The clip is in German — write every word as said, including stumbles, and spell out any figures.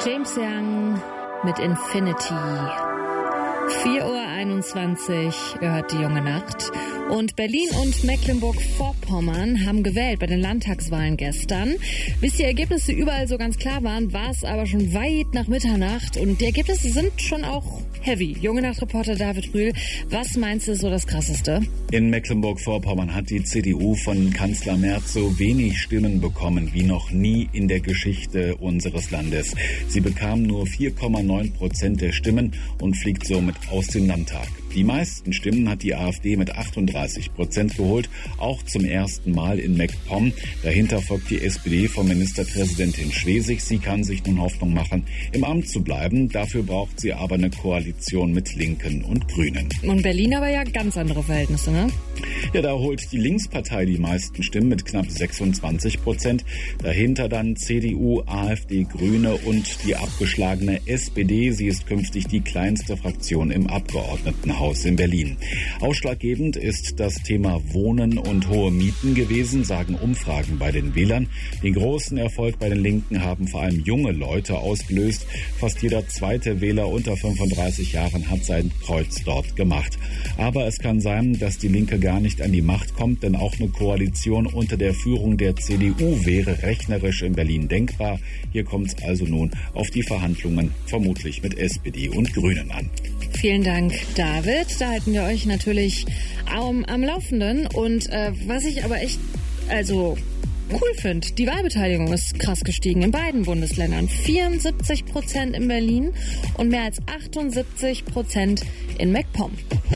James Young mit Infinity. vier Uhr einundzwanzig, ihr hört die junge Nacht. Und Berlin und Mecklenburg-Vorpommern haben gewählt bei den Landtagswahlen gestern. Bis die Ergebnisse überall so ganz klar waren, war es aber schon weit nach Mitternacht. Und die Ergebnisse sind schon auch heavy. Junge Nacht-Reporter David Rühl, was meinst du so das Krasseste? In Mecklenburg-Vorpommern hat die C D U von Kanzler Merz so wenig Stimmen bekommen wie noch nie in der Geschichte unseres Landes. Sie bekam nur vier Komma neun Prozent der Stimmen und fliegt somit aus dem Landtag. Die meisten Stimmen hat die AfD mit achtunddreißig Prozent geholt, auch zum ersten Mal in MacPom. Dahinter folgt die S P D von Ministerpräsidentin Schwesig. Sie kann sich nun Hoffnung machen, im Amt zu bleiben. Dafür braucht sie aber eine Koalition mit Linken und Grünen. Und Berlin aber ja ganz andere Verhältnisse, ne? Ja, da holt die Linkspartei die meisten Stimmen mit knapp sechsundzwanzig Prozent. Dahinter dann C D U, AfD, Grüne und die abgeschlagene S P D. Sie ist künftig die kleinste Fraktion im Abgeordnetenhaus in Berlin. Ausschlaggebend ist das Thema Wohnen und hohe Mieten gewesen, sagen Umfragen bei den Wählern. Den großen Erfolg bei den Linken haben vor allem junge Leute ausgelöst. Fast jeder zweite Wähler unter fünfunddreißig Jahren hat sein Kreuz dort gemacht. Aber es kann sein, dass die Linke gar nicht an die Macht kommt, denn auch eine Koalition unter der Führung der C D U wäre rechnerisch in Berlin denkbar. Hier kommt es also nun auf die Verhandlungen vermutlich mit S P D und Grünen an. Vielen Dank, David. Da halten wir euch natürlich am, am Laufenden. Und äh, was ich aber echt, also cool finde, die Wahlbeteiligung ist krass gestiegen in beiden Bundesländern. vierundsiebzig Prozent in Berlin und mehr als achtundsiebzig Prozent in MacPom.